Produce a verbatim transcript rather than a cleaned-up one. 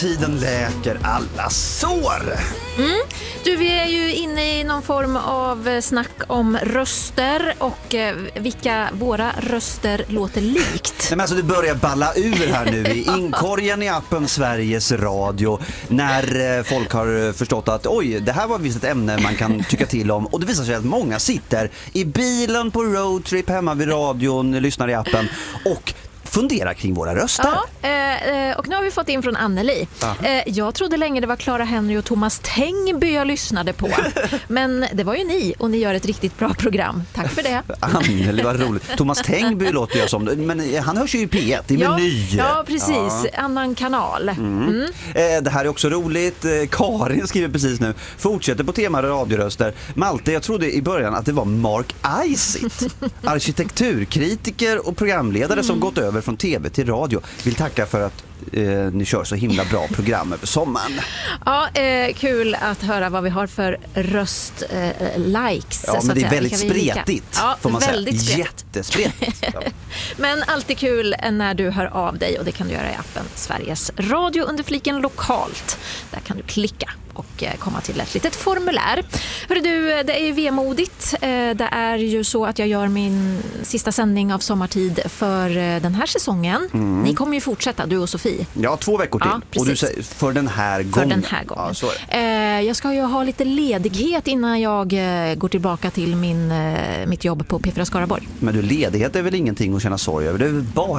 Tiden läker alla sår. Mm. Du, vi är ju inne i någon form av snack om röster och eh, vilka våra röster låter likt. Nej, men alltså det börjar balla ur här nu i inkorgen i appen Sveriges Radio när eh, folk har förstått att oj, det här var visst ett ämne man kan tycka till om. Och det visar sig att många sitter i bilen på roadtrip hemma vid radion, lyssnar i appen och fundera kring våra röster. Ja, eh, och nu har vi fått in från Anneli. Eh, jag trodde länge det var Clara Henry och Thomas Tengby jag lyssnade på. Men det var ju ni och ni gör ett riktigt bra program. Tack för det. Anneli, vad roligt. Thomas Tengby låter jag som, men han hörs ju i P ett, i ja, Meny. Ja, precis. Ja. Annan kanal. Mm. Mm. Eh, det här är också roligt. Eh, Karin skriver precis nu. Fortsätter på tema radioröster. Malte, jag trodde i början att det var Mark Isitt. Arkitekturkritiker och programledare mm. som gått över från tv till radio. Vill tacka för att eh, ni kör så himla bra program över sommaren. Ja, eh, kul att höra vad vi har för röst eh, likes. Ja, men det är väldigt Vilka spretigt, ja, får man väldigt säga. Spretigt. Jättespretigt. Ja. Men alltid kul när du hör av dig och det kan du göra i appen Sveriges Radio under fliken lokalt. Där kan du klicka och komma till ett litet formulär. Hörru du, det är ju vemodigt. Det är ju så att jag gör min sista sändning av sommartid för den här säsongen. Mm. Ni kommer ju fortsätta, du och Sofie. Ja, två veckor till. Ja, och du säger för den här gången. För den här gången. Ja, så är det. Jag ska ju ha lite ledighet innan jag går tillbaka till min, mitt jobb på P fyra Skaraborg. Men du, ledighet är väl ingenting att känna sorg över? Det är bara